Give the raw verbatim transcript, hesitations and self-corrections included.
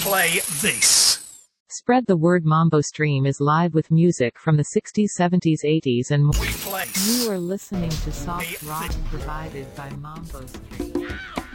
play this. Spread the word. Mambo Stream is live with music from the sixties, seventies, eighties and more. We place. You are listening to soft rock provided by Mambo Stream.